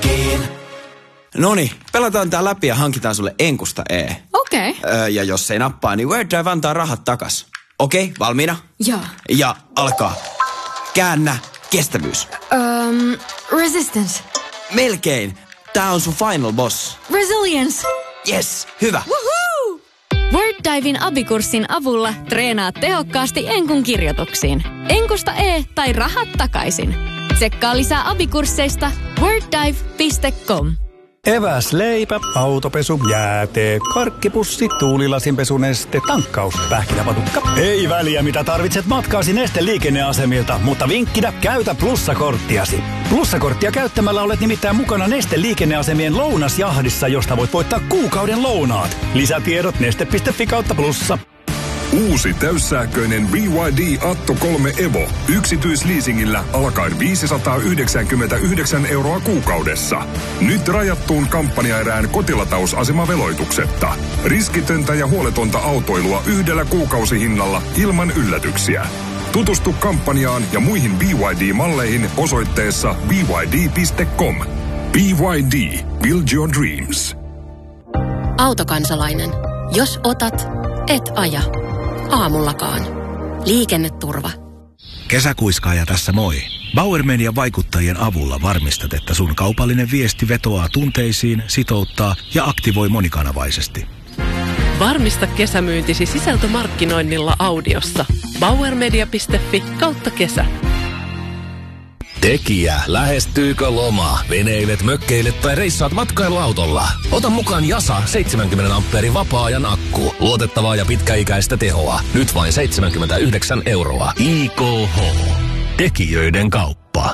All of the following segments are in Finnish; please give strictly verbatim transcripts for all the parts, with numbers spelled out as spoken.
Noniin, pelataan tää läpi ja hankitaan sulle Enkusta E. Okei. Okay. Öö, ja jos ei nappaa, niin Word Drive antaa rahat takas. Okei, okay, valmiina? Joo. Ja alkaa. Käännä kestävyys. Um, resistance. Melkein. Tää on sun final boss. Resilience. Yes, hyvä. Woohoo! WordDiven abikurssin avulla treenaat tehokkaasti Enkun kirjoituksiin. Enkusta E tai rahat takaisin. Tsekkaa lisää abikursseista worddive piste com. Eväs, leipä, autopesu, jäätee, karkkipussi, tuulilasinpesuneste, tankkaus, pähkinäpatukka. Ei väliä mitä tarvitset matkaasi Neste liikenneasemilta, mutta vinkkinä käytä plussakorttiasi. Plussakorttia käyttämällä olet nimittäin mukana Neste liikenneasemien lounasjahdissa, josta voit voittaa kuukauden lounaat. Lisätiedot neste piste fi kautta plussa. Uusi täyssähköinen B Y D Atto kolme Evo yksityisleasingillä alkaen viisisataayhdeksänkymmentäyhdeksän euroa kuukaudessa. Nyt rajattuun kampanjaerään kotilatauasemaveloituksetta. Riskitöntä ja huoletonta autoilua yhdellä kuukausihinnalla ilman yllätyksiä. Tutustu kampanjaan ja muihin B Y D-malleihin osoitteessa b y d piste com. B Y D. Build your dreams. Autokansalainen. Jos otat, et aja. Aamullakaan. Liikenneturva. Kesäkuiskaaja tässä moi. Bauer Median vaikuttajien avulla varmistat, että sun kaupallinen viesti vetoaa tunteisiin, sitouttaa ja aktivoi monikanavaisesti. Varmista kesämyyntisi sisältömarkkinoinnilla audiossa. bauermedia piste fi kautta kesä. Tekijä, lähestyykö loma? Veneilet, mökkeilet tai reissaat matkailuautolla? Ota mukaan Jasa seitsemänkymmentä ampeerin vapaa-ajan akku. Luotettavaa ja pitkäikäistä tehoa. Nyt vain seitsemänkymmentäyhdeksän euroa. I K H. Tekijöiden kauppa.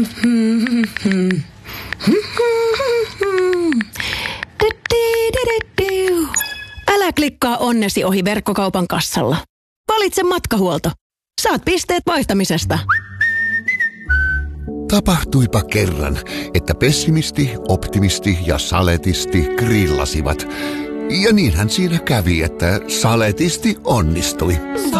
Älä klikkaa onnesi ohi verkkokaupan kassalla. Valitse matkahuolto. Saat pisteet vaihtamisesta. Tapahtuipa kerran, että pessimisti, optimisti ja saletisti grillasivat. Ja niinhän siinä kävi, että saletisti onnistui.